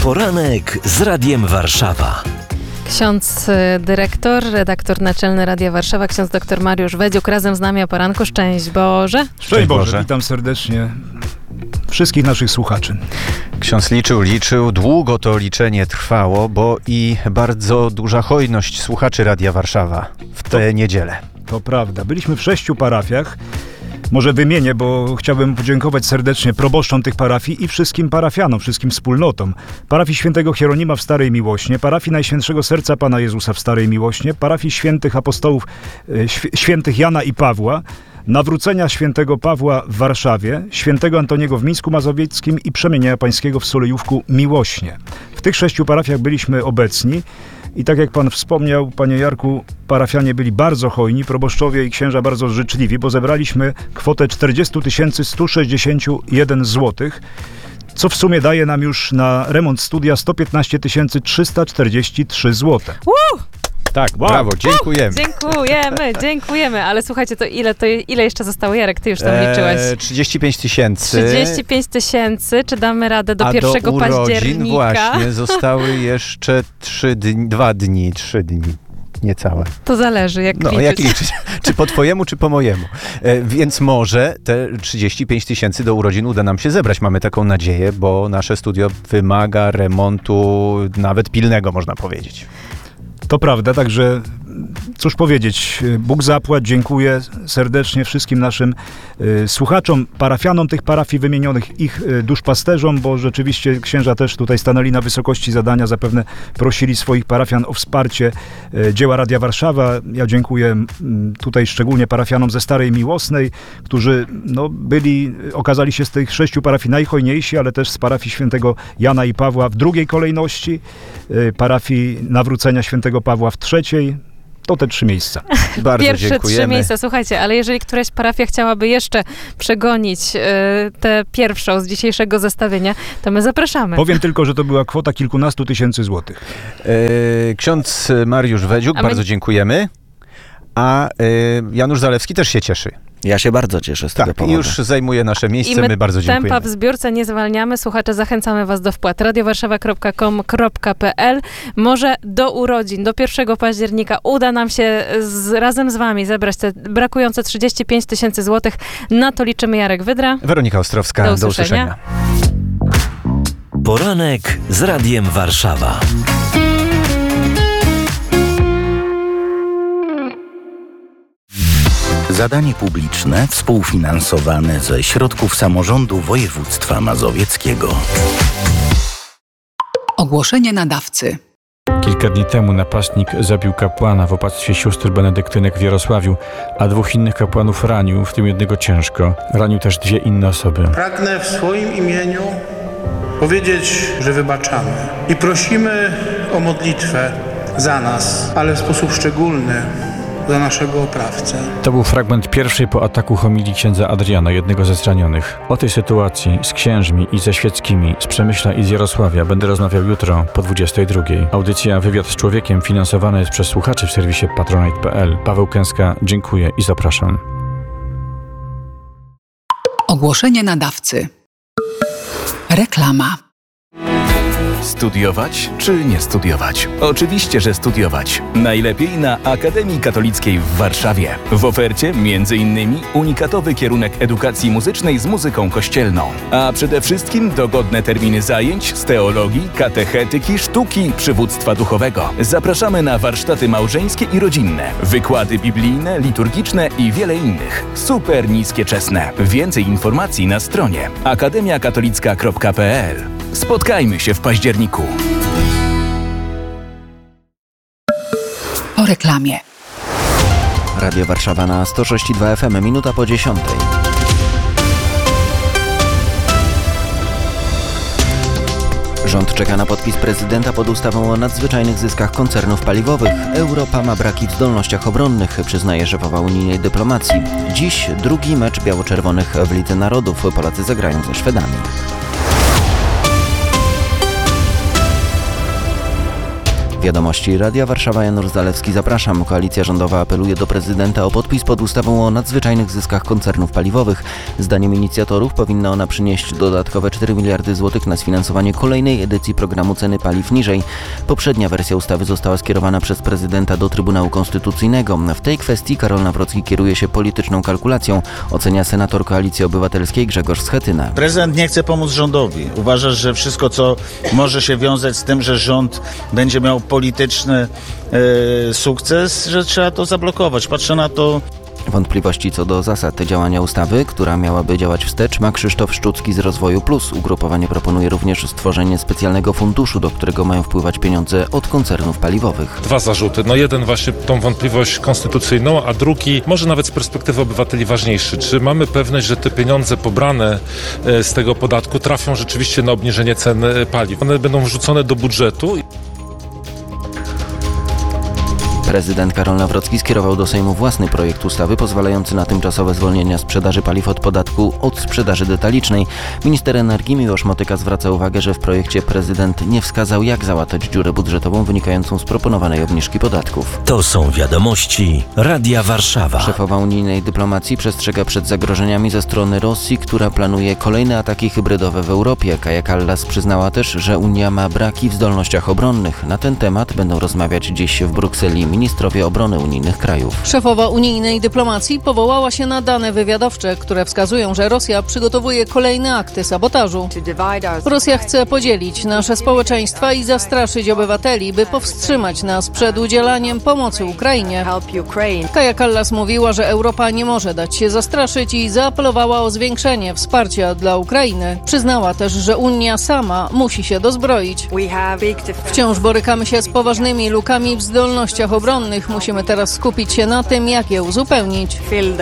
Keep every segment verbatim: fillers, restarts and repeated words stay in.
Poranek z Radiem Warszawa. Ksiądz dyrektor, redaktor naczelny Radia Warszawa, ksiądz dr Mariusz Wedziuk razem z nami o poranku. Szczęść Boże. Szczęść Boże. Witam serdecznie wszystkich naszych słuchaczy. Ksiądz liczył, liczył. Długo to liczenie trwało, bo i bardzo duża hojność słuchaczy Radia Warszawa w tę to, niedzielę. To prawda. Byliśmy w sześciu parafiach. Może wymienię, bo chciałbym podziękować serdecznie proboszczom tych parafii i wszystkim parafianom, wszystkim wspólnotom. Parafii Świętego Hieronima w Starej Miłośnie, parafii Najświętszego Serca Pana Jezusa w Starej Miłośnie, parafii Świętych Apostołów, Świętych Jana i Pawła, Nawrócenia Świętego Pawła w Warszawie, Świętego Antoniego w Mińsku Mazowieckim i Przemienienia Pańskiego w Solejówku Miłośnie. W tych sześciu parafiach byliśmy obecni. I tak jak pan wspomniał, panie Jarku, parafianie byli bardzo hojni, proboszczowie i księża bardzo życzliwi, bo zebraliśmy kwotę czterdzieści tysięcy sto sześćdziesiąt jeden złotych, co w sumie daje nam już na remont studia sto piętnaście tysięcy trzysta czterdzieści trzy złote. Uh! Tak, wow. Brawo, dziękujemy. Dziękujemy, dziękujemy. Ale słuchajcie, to ile, to ile jeszcze zostało? Jarek, ty już tam liczyłeś. Eee, trzydzieści pięć tysięcy. trzydzieści pięć tysięcy. Czy damy radę do A pierwszego do urodzin października? właśnie zostały jeszcze trzy dni, dwa dni, trzy dni. Niecałe. To zależy, jak no, liczyć. jak liczyć? Czy po twojemu, czy po mojemu. E, więc może te trzydzieści pięć tysięcy do urodzin uda nam się zebrać. Mamy taką nadzieję, bo nasze studio wymaga remontu nawet pilnego, można powiedzieć. To prawda, także cóż powiedzieć, Bóg zapłać, dziękuję serdecznie wszystkim naszym y, słuchaczom, parafianom tych parafii wymienionych, ich y, duszpasterzom, bo rzeczywiście księża też tutaj stanęli na wysokości zadania, zapewne prosili swoich parafian o wsparcie y, dzieła Radia Warszawa. Ja dziękuję y, tutaj szczególnie parafianom ze Starej Miłosnej, którzy no, byli, okazali się z tych sześciu parafii najhojniejsi, ale też z parafii Świętego Jana i Pawła w drugiej kolejności, y, parafii Nawrócenia Świętego Pawła w trzeciej. To te trzy miejsca. Bardzo Pierwsze dziękujemy. trzy miejsca. Słuchajcie, ale jeżeli któraś parafia chciałaby jeszcze przegonić y, tę pierwszą z dzisiejszego zestawienia, to my zapraszamy. Powiem tylko, że to była kwota kilkunastu tysięcy złotych. E, ksiądz Mariusz Wedziuk, A my... bardzo dziękujemy. A e, Janusz Zalewski też się cieszy. Ja się bardzo cieszę z tego Tak, powodu. już zajmuje nasze miejsce, I my, my bardzo dziękujemy. tempa w zbiórce nie zwalniamy. Słuchacze, zachęcamy was do wpłat. radiowarszawa kropka com kropka pe el. Może do urodzin, do pierwszego października uda nam się z, razem z wami zebrać te brakujące trzydzieści pięć tysięcy złotych. Na to liczymy. Jarek Wydra. Weronika Ostrowska, Do do usłyszenia. usłyszenia. Poranek z Radiem Warszawa. Zadanie publiczne współfinansowane ze środków samorządu województwa mazowieckiego. Ogłoszenie nadawcy. Kilka dni temu napastnik zabił kapłana w opactwie sióstr benedyktynek w Jarosławiu, a dwóch innych kapłanów ranił, w tym jednego ciężko. Ranił też dwie inne osoby. Pragnę w swoim imieniu powiedzieć, że wybaczamy i prosimy o modlitwę za nas, ale w sposób szczególny za naszego oprawcę. To był fragment pierwszej po ataku homilii księdza Adriana, jednego ze zranionych. O tej sytuacji z księżmi i ze świeckimi z Przemyśla i z Jarosławia będę rozmawiał jutro po dwudziestej drugiej. Audycja Wywiad z Człowiekiem finansowana jest przez słuchaczy w serwisie patronite kropka pe el. Paweł Kęska, dziękuję i zapraszam. Ogłoszenie nadawcy. Reklama. Studiować czy nie studiować? Oczywiście, że studiować. Najlepiej na Akademii Katolickiej w Warszawie. W ofercie między innymi unikatowy kierunek edukacji muzycznej z muzyką kościelną. A przede wszystkim dogodne terminy zajęć z teologii, katechetyki, sztuki, przywództwa duchowego. Zapraszamy na warsztaty małżeńskie i rodzinne, wykłady biblijne, liturgiczne i wiele innych. Super niskie czesne. Więcej informacji na stronie akademia katolicka kropka pe el. Spotkajmy się w październiku. Po reklamie. Radio Warszawa na sto sześć i dwa F M, minuta po dziesiątej. Rząd czeka na podpis prezydenta pod ustawą o nadzwyczajnych zyskach koncernów paliwowych. Europa ma braki w zdolnościach obronnych, przyznaje szefowa unijnej dyplomacji. Dziś drugi mecz biało-czerwonych w Lidze Narodów. Polacy zagrają ze Szwedami. Wiadomości Radia Warszawa, Janusz Zalewski, zapraszam. Koalicja rządowa apeluje do prezydenta o podpis pod ustawą o nadzwyczajnych zyskach koncernów paliwowych. Zdaniem inicjatorów powinna ona przynieść dodatkowe cztery miliardy złotych na sfinansowanie kolejnej edycji programu Ceny Paliw Niżej. Poprzednia wersja ustawy została skierowana przez prezydenta do Trybunału Konstytucyjnego. W tej kwestii Karol Nawrocki kieruje się polityczną kalkulacją, ocenia senator Koalicji Obywatelskiej Grzegorz Schetyna. Prezydent nie chce pomóc rządowi. Uważa, że wszystko, co może się wiązać z tym, że rząd będzie miał polityczny e, sukces, że trzeba to zablokować. Patrzę na to. Wątpliwości co do zasad działania ustawy, która miałaby działać wstecz, ma Krzysztof Szczucki z Rozwoju Plus. Ugrupowanie proponuje również stworzenie specjalnego funduszu, do którego mają wpływać pieniądze od koncernów paliwowych. Dwa zarzuty. No jeden właśnie tą wątpliwość konstytucyjną, a drugi może nawet z perspektywy obywateli ważniejszy. Czy mamy pewność, że te pieniądze pobrane z tego podatku trafią rzeczywiście na obniżenie cen paliw? One będą wrzucone do budżetu. Prezydent Karol Nawrocki skierował do Sejmu własny projekt ustawy pozwalający na tymczasowe zwolnienie sprzedaży paliw od podatku od sprzedaży detalicznej. Minister energii Miłosz Motyka zwraca uwagę, że w projekcie prezydent nie wskazał, jak załatać dziurę budżetową wynikającą z proponowanej obniżki podatków. To są wiadomości Radia Warszawa. Szefowa unijnej dyplomacji przestrzega przed zagrożeniami ze strony Rosji, która planuje kolejne ataki hybrydowe w Europie. Kaja Kallas przyznała też, że Unia ma braki w zdolnościach obronnych. Na ten temat będą rozmawiać dziś w Brukseli ministrowie obrony unijnych krajów. Szefowa unijnej dyplomacji powołała się na dane wywiadowcze, które wskazują, że Rosja przygotowuje kolejne akty sabotażu. Rosja chce podzielić nasze społeczeństwa i zastraszyć obywateli, by powstrzymać nas przed udzielaniem pomocy Ukrainie. Kaja Kallas mówiła, że Europa nie może dać się zastraszyć i zaapelowała o zwiększenie wsparcia dla Ukrainy. Przyznała też, że Unia sama musi się dozbroić. Wciąż borykamy się z poważnymi lukami w zdolnościach obronnych. Musimy teraz skupić się na tym, jak je uzupełnić.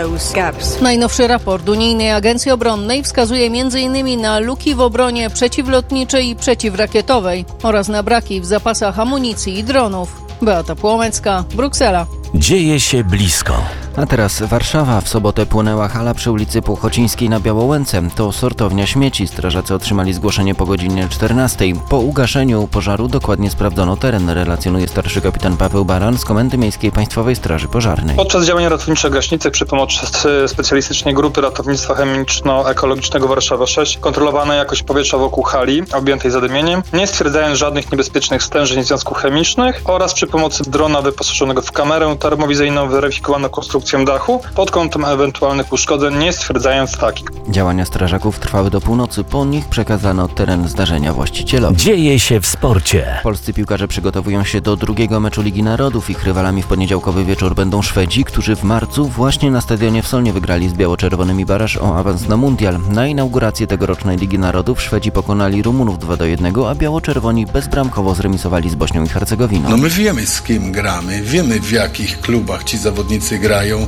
Najnowszy raport Unijnej Agencji Obronnej wskazuje m in na luki w obronie przeciwlotniczej i przeciwrakietowej oraz na braki w zapasach amunicji i dronów. Beata Płomecka, Bruksela. Dzieje się blisko. A teraz Warszawa. W sobotę płonęła hala przy ulicy Półchocińskiej na Białołęce. To sortownia śmieci. Strażacy otrzymali zgłoszenie po godzinie czternastej. Po ugaszeniu pożaru dokładnie sprawdzono teren, relacjonuje starszy kapitan Paweł Baran z Komendy Miejskiej Państwowej Straży Pożarnej. Podczas działań ratowniczo-gaśniczych przy pomocy specjalistycznej grupy ratownictwa chemiczno-ekologicznego Warszawa sześć kontrolowano jakość powietrza wokół hali objętej zadymieniem, nie stwierdzając żadnych niebezpiecznych stężeń związków chemicznych, oraz przy pomocy drona wyposażonego w kamerę termowizyjną weryfikowano konstrukcję dachu pod kątem ewentualnych uszkodzeń, nie stwierdzając takich. Działania strażaków trwały do północy. Po nich przekazano teren zdarzenia właścicielowi. Dzieje się w sporcie. Polscy piłkarze przygotowują się do drugiego meczu Ligi Narodów. Ich rywalami w poniedziałkowy wieczór będą Szwedzi, którzy w marcu właśnie na stadionie w Solnie wygrali z biało-czerwonymi baraż o awans na mundial. Na inaugurację tegorocznej Ligi Narodów Szwedzi pokonali Rumunów dwa do jednego, a biało-czerwoni bezbramkowo zremisowali z Bośnią i Hercegowiną. No my wiemy, z kim gramy, wiemy, w jakich klubach ci zawodnicy grają,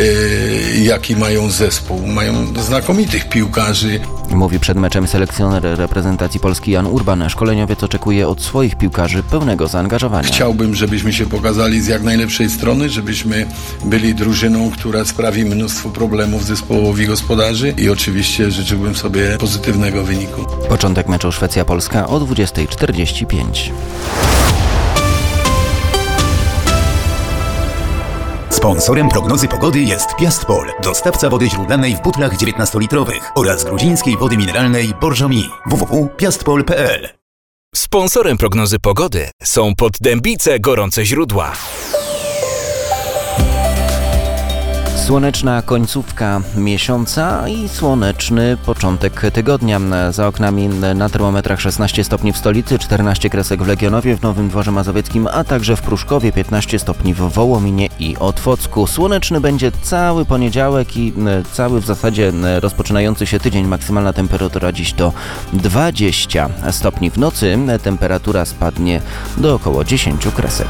Yy, jaki mają zespół. Mają znakomitych piłkarzy. Mówi przed meczem selekcjoner reprezentacji Polski Jan Urban. Szkoleniowiec oczekuje od swoich piłkarzy pełnego zaangażowania. Chciałbym, żebyśmy się pokazali z jak najlepszej strony, żebyśmy byli drużyną, która sprawi mnóstwo problemów zespołowi gospodarzy i oczywiście życzyłbym sobie pozytywnego wyniku. Początek meczu Szwecja-Polska o dwudziesta czterdzieści pięć. Sponsorem prognozy pogody jest Piastpol, dostawca wody źródlanej w butlach dziewiętnastolitrowych oraz gruzińskiej wody mineralnej Borżomi. w w w kropka piastpol kropka p l. Sponsorem prognozy pogody są Poddębice Gorące Źródła. Słoneczna końcówka miesiąca i słoneczny początek tygodnia. Za oknami na termometrach szesnaście stopni w stolicy, czternaście kresek w Legionowie, w Nowym Dworze Mazowieckim, a także w Pruszkowie, piętnaście stopni w Wołominie i Otwocku. Słoneczny będzie cały poniedziałek i cały w zasadzie rozpoczynający się tydzień. Maksymalna temperatura dziś to dwadzieścia stopni. W nocy temperatura spadnie do około dziesięć kresek.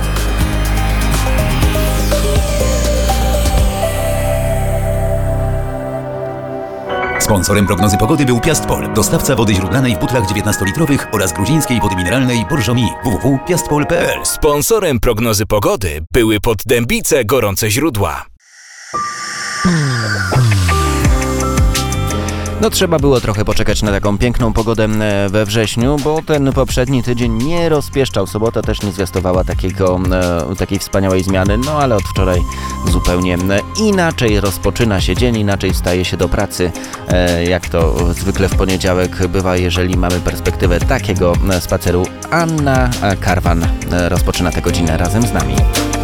Sponsorem prognozy pogody był Piastpol, dostawca wody źródlanej w butlach dziewiętnastolitrowych oraz gruzińskiej wody mineralnej Borżomi. w w w kropka piastpol kropka p l. Sponsorem prognozy pogody były Poddębice Gorące Źródła. No trzeba było trochę poczekać na taką piękną pogodę we wrześniu, bo ten poprzedni tydzień nie rozpieszczał. Sobota też nie zwiastowała takiego, takiej wspaniałej zmiany, no ale od wczoraj zupełnie inaczej rozpoczyna się dzień, inaczej wstaje się do pracy, jak to zwykle w poniedziałek bywa, jeżeli mamy perspektywę takiego spaceru. Anna Karwan rozpoczyna tę godzinę razem z nami.